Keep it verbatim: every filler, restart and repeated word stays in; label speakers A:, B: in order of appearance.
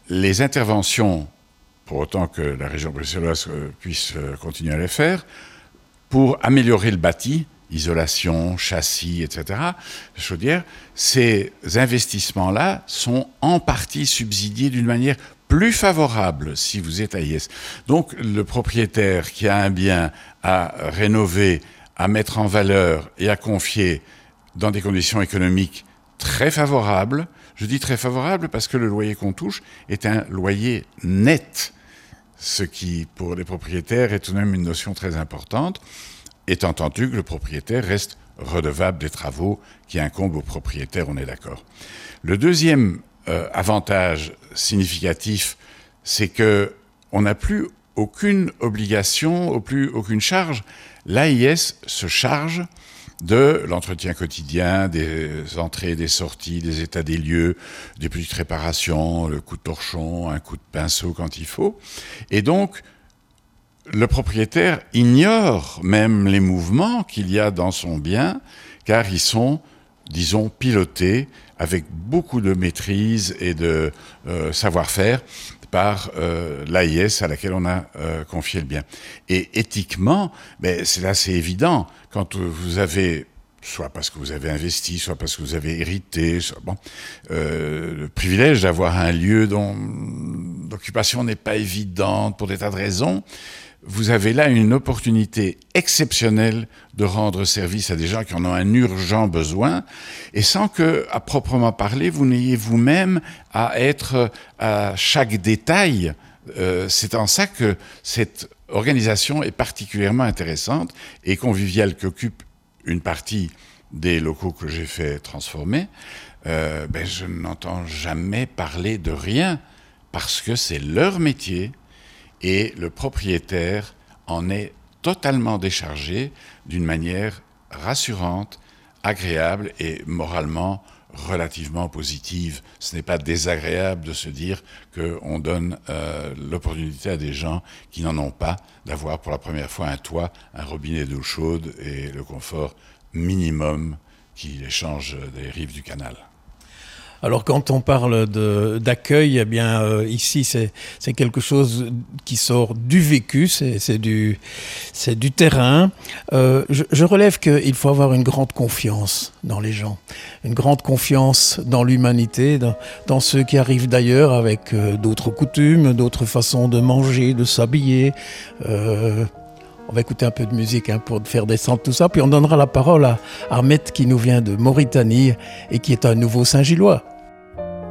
A: les interventions, pour autant que la région bruxelloise puisse continuer à les faire, pour améliorer le bâti, isolation, châssis, et cetera, chaudière, ces investissements-là sont en partie subsidiés d'une manière plus favorable si vous êtes A I S. Donc le propriétaire qui a un bien à rénover, à mettre en valeur et à confier dans des conditions économiques très favorables, je dis très favorables parce que le loyer qu'on touche est un loyer net, ce qui pour les propriétaires est tout de même une notion très importante, étant entendu que le propriétaire reste redevable des travaux qui incombent au propriétaire, on est d'accord. Le deuxième euh, avantage significatif, c'est que on n'a plus aucune obligation, plus aucune charge. L'A I S se charge de l'entretien quotidien, des entrées, des sorties, des états des lieux, des petites réparations, le coup de torchon, un coup de pinceau quand il faut. Et donc, le propriétaire ignore même les mouvements qu'il y a dans son bien, car ils sont, disons, pilotés avec beaucoup de maîtrise et de euh, savoir-faire par euh, l'A I S à laquelle on a euh, confié le bien. Et éthiquement, ben, c'est assez évident. Quand vous avez, soit parce que vous avez investi, soit parce que vous avez hérité, soit, bon, euh, le privilège d'avoir un lieu dont l'occupation n'est pas évidente pour des tas de raisons, vous avez là une opportunité exceptionnelle de rendre service à des gens qui en ont un urgent besoin, et sans que, à proprement parler, vous n'ayez vous-même à être à chaque détail. Euh, c'est en ça que cette organisation est particulièrement intéressante et conviviale, qu'occupe une partie des locaux que j'ai fait transformer. Euh, ben, je n'entends jamais parler de rien, parce que c'est leur métier, et le propriétaire en est totalement déchargé d'une manière rassurante, agréable et moralement relativement positive. Ce n'est pas désagréable de se dire qu'on donne euh, l'opportunité à des gens qui n'en ont pas d'avoir pour la première fois un toit, un robinet d'eau chaude et le confort minimum qui les change des rives du canal.
B: Alors quand on parle de, d'accueil, eh bien euh, ici c'est, c'est quelque chose qui sort du vécu, c'est, c'est, du, c'est du terrain. Euh, je, je relève qu'il faut avoir une grande confiance dans les gens, une grande confiance dans l'humanité, dans, dans ceux qui arrivent d'ailleurs avec euh, d'autres coutumes, d'autres façons de manger, de s'habiller. Euh, On va écouter un peu de musique hein, pour faire descendre tout ça. Puis on donnera la parole à Ahmed qui nous vient de Mauritanie et qui est un nouveau Saint-Gillois.